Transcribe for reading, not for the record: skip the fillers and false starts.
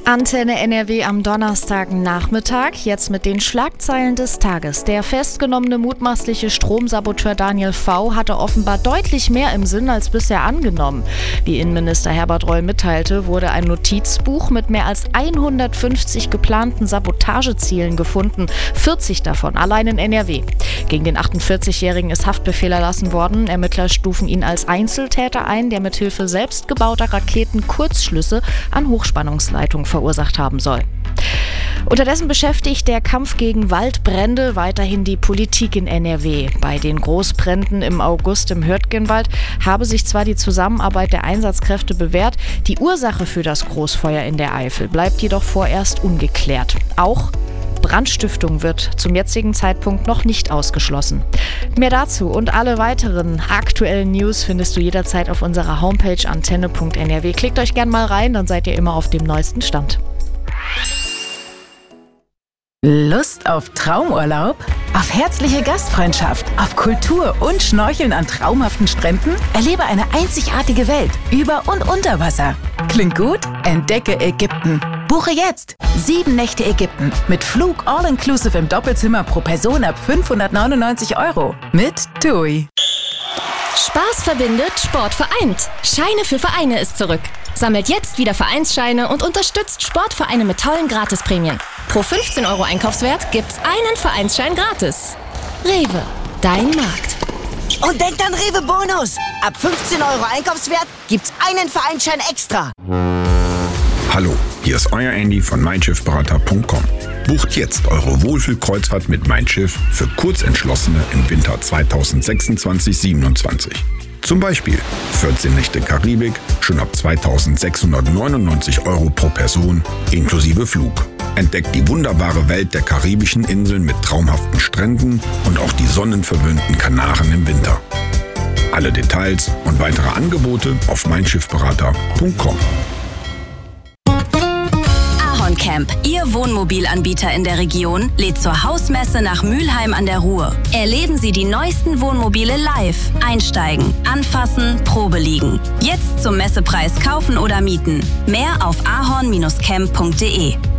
Antenne NRW am Donnerstagnachmittag, jetzt mit den Schlagzeilen des Tages. Der festgenommene mutmaßliche Stromsaboteur Daniel V. hatte offenbar deutlich mehr im Sinn als bisher angenommen. Wie Innenminister Herbert Reul mitteilte, wurde ein Notizbuch mit mehr als 150 geplanten Sabotagezielen gefunden, 40 davon allein in NRW. Gegen den 48-Jährigen ist Haftbefehl erlassen worden. Ermittler stufen ihn als Einzeltäter ein, der mithilfe selbstgebauter Raketen Kurzschlüsse an Hochspannungsleitungen verursacht haben soll. Unterdessen beschäftigt der Kampf gegen Waldbrände weiterhin die Politik in NRW. Bei den Großbränden im August im Hürtgenwald habe sich zwar die Zusammenarbeit der Einsatzkräfte bewährt, die Ursache für das Großfeuer in der Eifel bleibt jedoch vorerst ungeklärt. Auch Brandstiftung wird zum jetzigen Zeitpunkt noch nicht ausgeschlossen. Mehr dazu und alle weiteren aktuellen News findest du jederzeit auf unserer Homepage antenne.nrw. Klickt euch gern mal rein, dann seid ihr immer auf dem neuesten Stand. Lust auf Traumurlaub? Auf herzliche Gastfreundschaft? Auf Kultur und Schnorcheln an traumhaften Stränden? Erlebe eine einzigartige Welt über und unter Wasser. Klingt gut? Entdecke Ägypten. Buche jetzt 7 Nächte Ägypten mit Flug all-inclusive im Doppelzimmer pro Person ab 599 € mit TUI. Spaß verbindet, Sport vereint. Scheine für Vereine ist zurück. Sammelt jetzt wieder Vereinsscheine und unterstützt Sportvereine mit tollen Gratisprämien. Pro 15 € Einkaufswert gibt's einen Vereinsschein gratis. Rewe, dein Markt. Und denkt an Rewe Bonus. Ab 15 € Einkaufswert gibt's einen Vereinsschein extra. Hallo, hier ist euer Andy von meinschiffberater.com. Bucht jetzt eure Wohlfühlkreuzfahrt mit Mein Schiff für Kurzentschlossene im Winter 2026-27. Zum Beispiel 14 Nächte Karibik, schon ab 2.699 € pro Person, inklusive Flug. Entdeckt die wunderbare Welt der karibischen Inseln mit traumhaften Stränden und auch die sonnenverwöhnten Kanaren im Winter. Alle Details und weitere Angebote auf meinschiffberater.com. Camp, Ihr Wohnmobilanbieter in der Region, lädt zur Hausmesse nach Mülheim an der Ruhr. Erleben Sie die neuesten Wohnmobile live. Einsteigen, anfassen, Probe liegen. Jetzt zum Messepreis kaufen oder mieten. Mehr auf ahorn-camp.de.